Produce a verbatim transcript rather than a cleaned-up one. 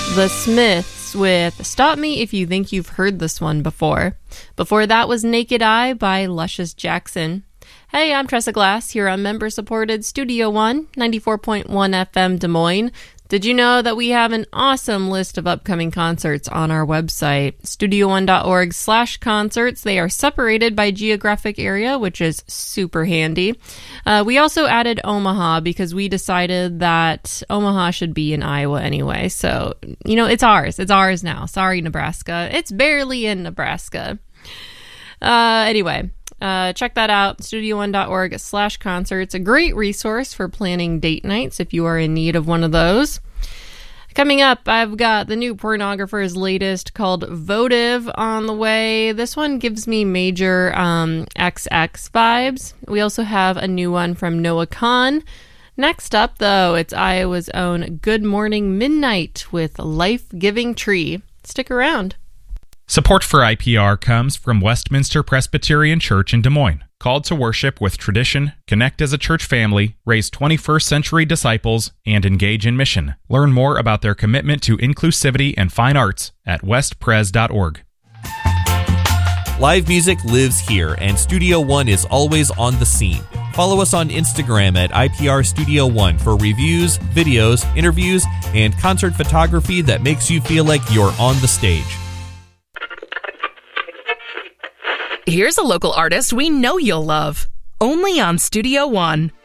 The Smiths with Stop Me If You Think You've Heard This One Before. Before that was Naked Eye by Luscious Jackson. Hey, I'm Tressa Glass here on member-supported Studio One, ninety-four point one F M Des Moines. Did you know that we have an awesome list of upcoming concerts on our website, studio one dot org slash concerts. They are separated by geographic area, which is super handy. Uh, we also added Omaha because we decided that Omaha should be in Iowa anyway. So, you know, it's ours. It's ours now. Sorry, Nebraska. It's barely in Nebraska. Uh, anyway. Uh, check that out, studio one dot org slash concerts. A great resource for planning date nights if you are in need of one of those. Coming up, I've got the new Pornographer's latest called Votive on the way. This one gives me major um, X X vibes. We also have a new one from Noah Kahan. Next up, though, it's Iowa's own Good Morning Midnight with Life Giving Tree. Stick around. Support for I P R comes from Westminster Presbyterian Church in Des Moines, called to worship with tradition, connect as a church family, raise twenty-first century disciples, and engage in mission. Learn more about their commitment to inclusivity and fine arts at west pres dot org. Live music lives here, and Studio One is always on the scene. Follow us on Instagram at I P R Studio One for reviews, videos, interviews, and concert photography that makes you feel like you're on the stage. Here's a local artist we know you'll love. Only on Studio One.